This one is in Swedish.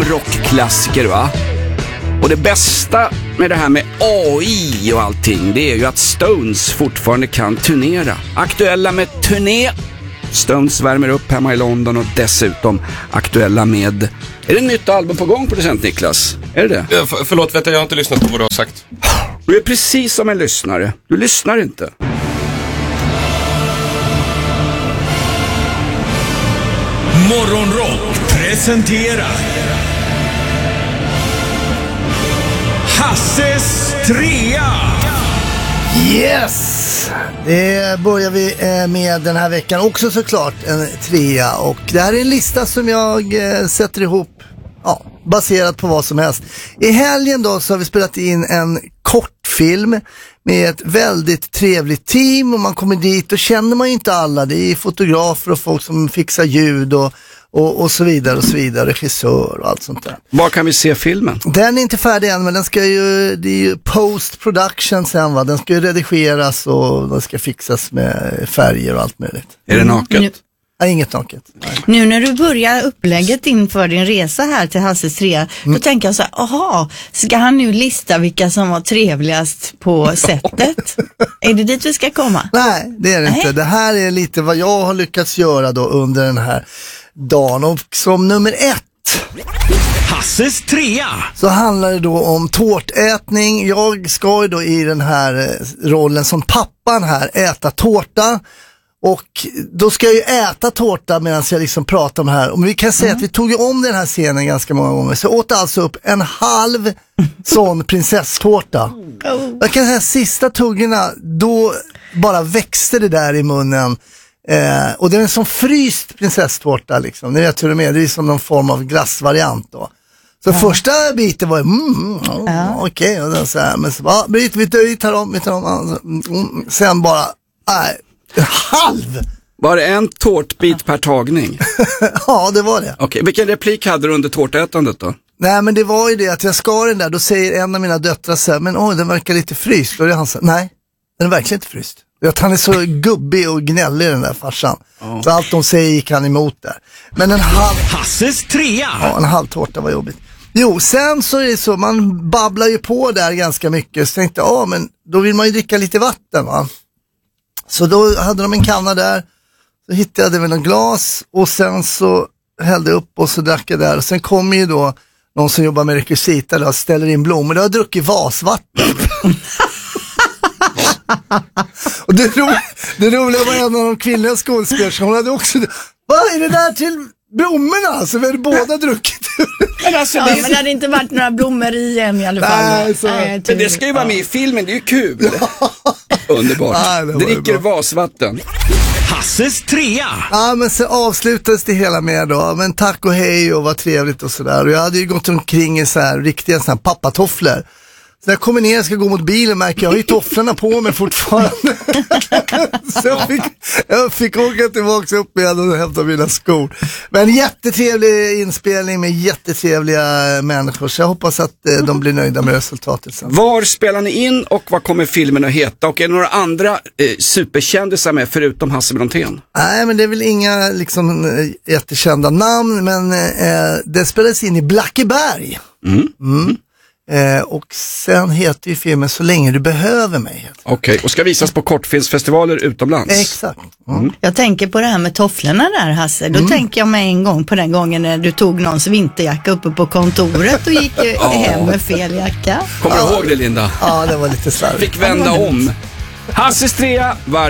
rockklassiker, va? Och det bästa med det här med AI och allting, det är ju att Stones fortfarande kan turnera. Aktuella med turné. Stones värmer upp hemma i London och dessutom aktuella med... Är det ett nytt album på gång, producent Niklas? Är det det? Förlåt, vet jag har inte lyssnat på vad du har sagt. Du är precis som en lyssnare. Du lyssnar inte. Morgonrock presenterar Hasses trea. Yes! Det börjar vi med den här veckan också, såklart en trea. Och det här är en lista som jag sätter ihop baserat på vad som helst. I helgen då så har vi spelat in en kortfilm med ett väldigt trevligt team, och man kommer dit och känner man ju inte alla. Det är fotografer och folk som fixar ljud och så vidare och så vidare, regissör och allt sånt där. Var kan vi se filmen? Den är inte färdig än, men det är ju post-production sen, va? Den ska ju redigeras och den ska fixas med färger och allt möjligt. Är det naket? Nej, inget naket. Nej. Nu när du börjar upplägget inför din resa här till Hasses trea, då tänker jag så här, ska han nu lista vilka som var trevligast på sättet? Är det dit vi ska komma? Nej, det är det inte. Det här är lite vad jag har lyckats göra då under den här dagen. Och som nummer 1, Hasses trea, så handlar det då om tårtätning. Jag ska ju då i den här rollen som pappan här äta tårta. Och då ska jag ju äta tårta medan jag liksom pratar om det här. Och vi kan säga att vi tog ju om den här scenen ganska många gånger. Så jag åt alltså upp en halv sån prinsesstårta. Jag kan säga sista tuggorna, då bara växte det där i munnen. Och det är en sån fryst prinsesstårta liksom. Ni vet hur det är, det är som någon form av glassvariant då. Så första biten var okej. Och så här, men så vi tar om. Sen bara, en halv. Var det en tårtbit per tagning? Ja, det var det. Okej, vilken replik hade du under tårtätandet då? Nej, men det var ju det att jag skar den där. Då säger en av mina döttrar så här, men den verkar lite fryst. Och det han säger, nej, den är verkligen inte fryst. Han är så gubbig och gnällig, den där farsan. Så allt de säger gick han emot där. Men en halv... Hasses trea. Ja, en halv tårta var jobbigt. Jo, sen så är det så, man babblar ju på där ganska mycket. Så tänkte men då vill man ju dricka lite vatten, va? Så då hade de en kanna där. Så hittade jag väl en glas. Och sen så hällde jag upp och så drack jag där. Och sen kom ju då någon som jobbar med rekvisita och ställer in blommor. Då har jag druckit vasvatten. Och det roliga var en av de kvinnliga skådespelerskor. Hon hade också... Vad är det där till blommorna? Så vi hade båda druckit. Men det hade inte varit några blommor i alla fall. Men det ska ju vara med i filmen, det är ju kul. Underbart. Dricker vasvatten. Hasses trea. Ja, men så avslutades det hela med då. Men tack och hej och vad trevligt och sådär. Och jag hade ju gått omkring i så här riktiga så här pappatofflor. Så när jag kommer ner och ska gå mot bilen märker jag har ju tofflorna på mig fortfarande. Så jag fick åka tillbaka upp igen och hämta mina skor. Men jättetrevlig inspelning med jättetrevliga människor. Så jag hoppas att de blir nöjda med resultatet sen. Var spelar ni in och vad kommer filmen att heta? Och är det några andra superkändisar med förutom Hasse Brontén? Nej, men det är väl inga liksom jättekända namn. Men det spelades in i Blackeberg. Och sen heter ju filmen Så länge du behöver mig. Okej, och ska visas på kortfilmsfestivaler utomlands. Exakt. Jag tänker på det här med tofflorna där, Hasse. Då tänker jag med en gång på den gången när du tog någons vinterjacka uppe på kontoret och gick hem med fel jacka. Kommer du ihåg det, Linda? Ja, det var lite slarvigt. Fick vända om. Hasses trea varje